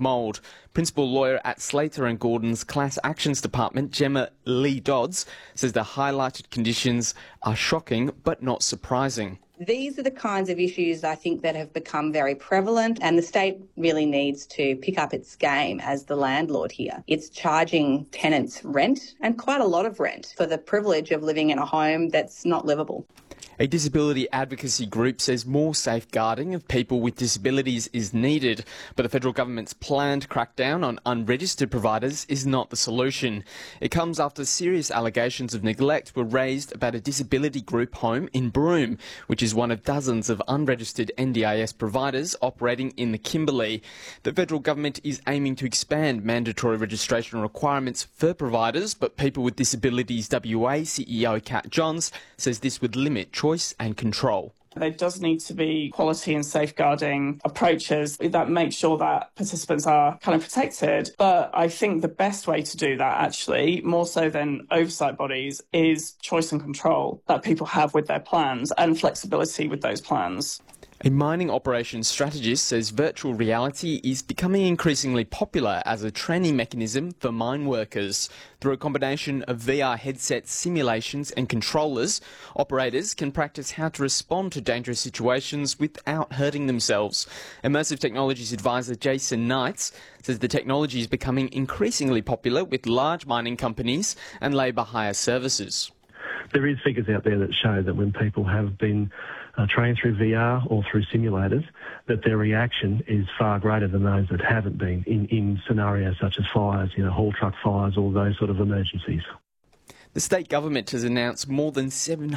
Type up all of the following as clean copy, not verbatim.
mould. Principal lawyer at Slater and Gordon's Class Actions Department, Gemma Lee Dodds, says the highlighted conditions are shocking but not surprising. These are the kinds of issues I think that have become very prevalent, and the state really needs to pick up its game as the landlord here. It's charging tenants rent, and quite a lot of rent, for the privilege of living in a home that's not livable. A disability advocacy group says more safeguarding of people with disabilities is needed, but the federal government's planned crackdown on unregistered providers is not the solution. It comes after serious allegations of neglect were raised about a disability group home in Broome, which is one of dozens of unregistered NDIS providers operating in the Kimberley. The federal government is aiming to expand mandatory registration requirements for providers, but People with Disabilities WA CEO Kat Johns says this would limit choice and control. There does need to be quality and safeguarding approaches that make sure that participants are kind of protected. But I think the best way to do that, actually, more so than oversight bodies, is choice and control that people have with their plans and flexibility with those plans. A mining operations strategist says virtual reality is becoming increasingly popular as a training mechanism for mine workers. Through a combination of VR headsets, simulations and controllers, operators can practice how to respond to dangerous situations without hurting themselves. Immersive Technologies advisor Jason Knights says the technology is becoming increasingly popular with large mining companies and labour hire services. There is figures out there that show that when people have been trained through VR or through simulators, that their reaction is far greater than those that haven't been in scenarios such as fires, haul truck fires, all those sort of emergencies. The state government has announced more than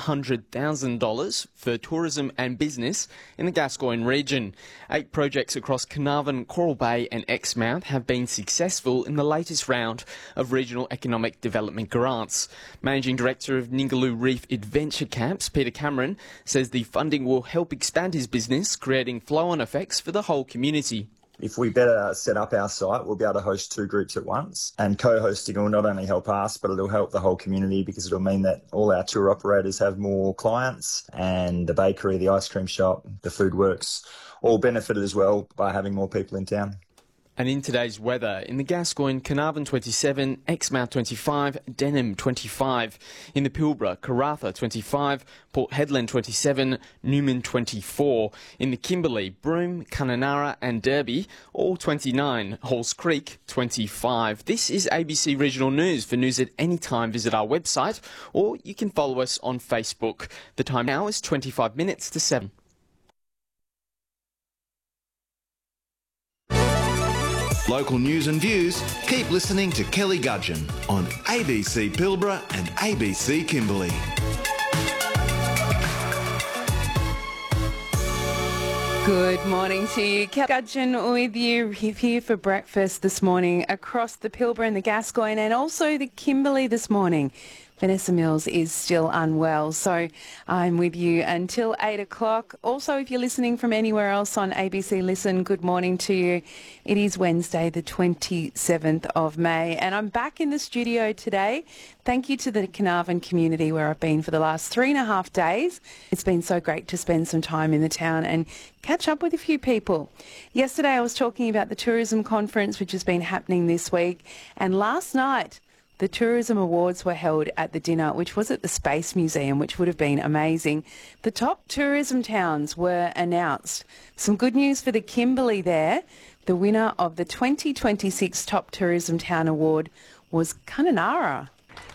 $700,000 for tourism and business in the Gascoyne region. 8 projects across Carnarvon, Coral Bay and Exmouth have been successful in the latest round of regional economic development grants. Managing Director of Ningaloo Reef Adventure Camps, Peter Cameron, says the funding will help expand his business, creating flow-on effects for the whole community. If we better set up our site, we'll be able to host 2 groups at once. And co-hosting will not only help us, but it'll help the whole community because it'll mean that all our tour operators have more clients, and the bakery, the ice cream shop, the food works all benefited as well by having more people in town. And in today's weather, in the Gascoyne, Carnarvon 27, Exmouth 25, Denham 25. In the Pilbara, Karratha 25, Port Hedland 27, Newman 24. In the Kimberley, Broome, Kununurra and Derby, all 29. Halls Creek 25. This is ABC Regional News. For news at any time, visit our website or you can follow us on Facebook. The time now is 25 minutes to 7. Local news and views, keep listening to Kelly Gudgeon on ABC Pilbara and ABC Kimberley. Good morning to you. Kelly Gudgeon with you here for breakfast this morning across the Pilbara and the Gascoyne and also the Kimberley this morning. Vanessa Mills is still unwell, so I'm with you until 8 o'clock. Also, if you're listening from anywhere else on ABC Listen, good morning to you. It is Wednesday, the 27th of May, and I'm back in the studio today. Thank you to the Carnarvon community where I've been for the last 3.5 days. It's been so great to spend some time in the town and catch up with a few people. Yesterday I was talking about the tourism conference, which has been happening this week, and last night the Tourism Awards were held at the dinner, which was at the Space Museum, which would have been amazing. The top tourism towns were announced. Some good news for the Kimberley there. The winner of the 2026 Top Tourism Town Award was Kununurra.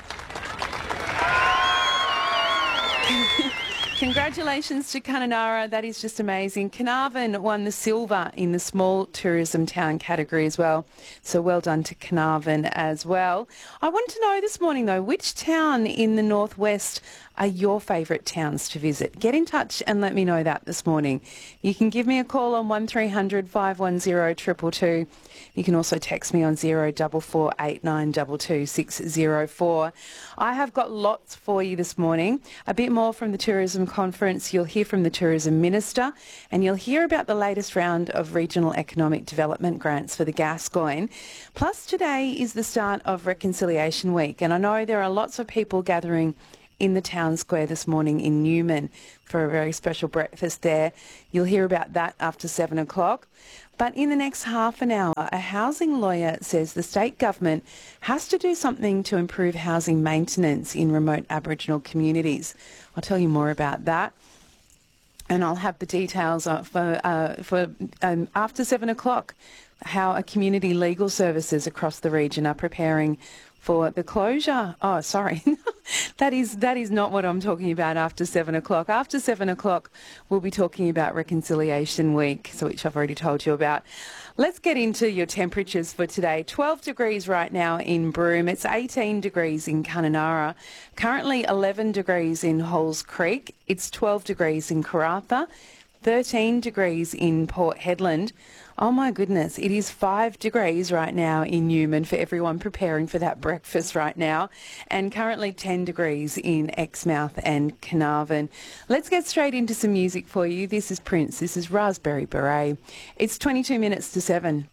Congratulations to Kununurra. That is just amazing. Carnarvon won the silver in the small tourism town category as well. So well done to Carnarvon as well. I want to know this morning, though, which town in the northwest are your favourite towns to visit? Get in touch and let me know that this morning. You can give me a call on 1300 510 222. You can also text me on 0448922604. 604. I have got lots for you this morning. A bit more from the tourism conference. You'll hear from the tourism minister and you'll hear about the latest round of regional economic development grants for the Gascoyne. Plus today is the start of Reconciliation Week and I know there are lots of people gathering in the town square this morning in Newman for a very special breakfast there. You'll hear about that after 7 o'clock. But in the next half an hour, a housing lawyer says the state government has to do something to improve housing maintenance in remote Aboriginal communities. I'll tell you more about that. And I'll have the details for after 7 o'clock, how a community legal services across the region are preparing for the closure. Oh, sorry. That is not what I'm talking about after 7 o'clock. After 7 o'clock, we'll be talking about Reconciliation Week, which I've already told you about. Let's get into your temperatures for today. 12 degrees right now in Broome. It's 18 degrees in Kununurra. Currently 11 degrees in Halls Creek. It's 12 degrees in Karratha. 13 degrees in Port Hedland. Oh my goodness, it is 5 degrees right now in Newman for everyone preparing for that breakfast right now, and currently 10 degrees in Exmouth and Carnarvon. Let's get straight into some music for you. This is Prince. This is Raspberry Beret. It's 22 minutes to 7.